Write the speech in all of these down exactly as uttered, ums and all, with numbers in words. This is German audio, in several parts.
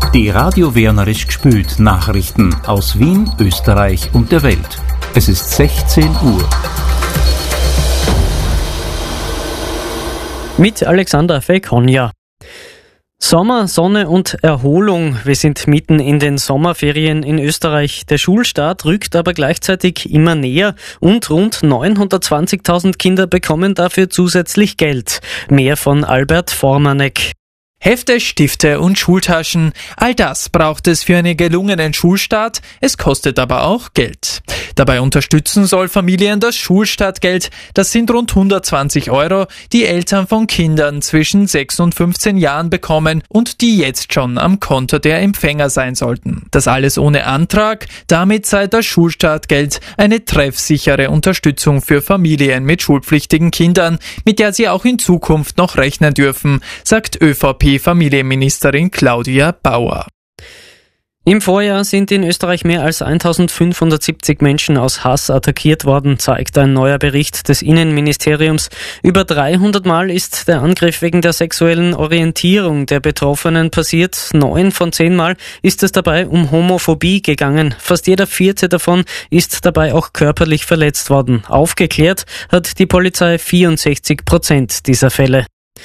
Die Radio Wernerisch gespült Nachrichten aus Wien, Österreich und der Welt. Es ist sechzehn Uhr. Mit Alexander Fekonja. Sommer, Sonne und Erholung. Wir sind mitten in den Sommerferien in Österreich. Der Schulstart rückt aber gleichzeitig immer näher und rund neunhundertzwanzigtausend Kinder bekommen dafür zusätzlich Geld. Mehr von Albert Vormanek. Hefte, Stifte und Schultaschen, all das braucht es für einen gelungenen Schulstart, es kostet aber auch Geld. Dabei unterstützen soll Familien das Schulstartgeld, das sind rund hundertzwanzig Euro, die Eltern von Kindern zwischen sechs und fünfzehn Jahren bekommen und die jetzt schon am Konto der Empfänger sein sollten. Das alles ohne Antrag, damit sei das Schulstartgeld eine treffsichere Unterstützung für Familien mit schulpflichtigen Kindern, mit der sie auch in Zukunft noch rechnen dürfen, sagt ÖVP-Familienministerin Claudia Bauer. Im Vorjahr sind in Österreich mehr als eintausendfünfhundertsiebzig Menschen aus Hass attackiert worden, zeigt ein neuer Bericht des Innenministeriums. Über dreihundert Mal ist der Angriff wegen der sexuellen Orientierung der Betroffenen passiert. Neun von zehn Mal ist es dabei um Homophobie gegangen. Fast jeder vierte davon ist dabei auch körperlich verletzt worden. Aufgeklärt hat die Polizei vierundsechzig Prozent dieser Fälle.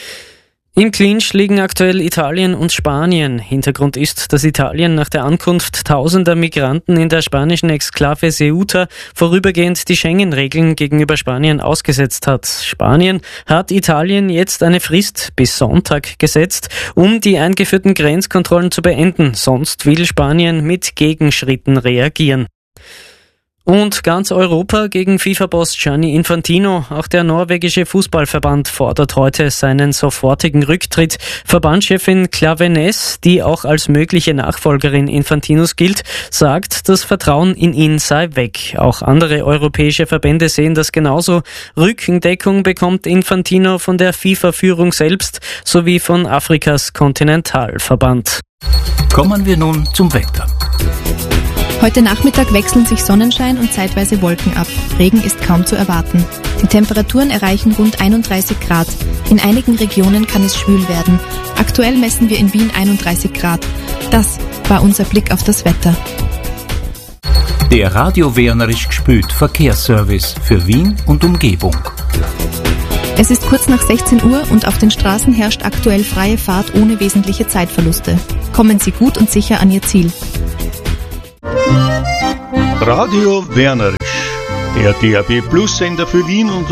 Im Clinch liegen aktuell Italien und Spanien. Hintergrund ist, dass Italien nach der Ankunft tausender Migranten in der spanischen Exklave Ceuta vorübergehend die Schengen-Regeln gegenüber Spanien ausgesetzt hat. Spanien hat Italien jetzt eine Frist bis Sonntag gesetzt, um die eingeführten Grenzkontrollen zu beenden. Sonst will Spanien mit Gegenschritten reagieren. Und ganz Europa gegen FIFA-Boss Gianni Infantino. Auch der norwegische Fußballverband fordert heute seinen sofortigen Rücktritt. Verbandschefin Clave Ness, die auch als mögliche Nachfolgerin Infantinos gilt, sagt, das Vertrauen in ihn sei weg. Auch andere europäische Verbände sehen das genauso. Rückendeckung bekommt Infantino von der FIFA-Führung selbst sowie von Afrikas Kontinentalverband. Kommen wir nun zum Wetter. Heute Nachmittag wechseln sich Sonnenschein und zeitweise Wolken ab. Regen ist kaum zu erwarten. Die Temperaturen erreichen rund einunddreißig Grad. In einigen Regionen kann es schwül werden. Aktuell messen wir in Wien einunddreißig Grad. Das war unser Blick auf das Wetter. Der Radio Wernerisch gespült Verkehrsservice für Wien und Umgebung. Es ist kurz nach sechzehn Uhr und auf den Straßen herrscht aktuell freie Fahrt ohne wesentliche Zeitverluste. Kommen Sie gut und sicher an Ihr Ziel. Radio Wernerisch, der D A B Plus Sender für Wien und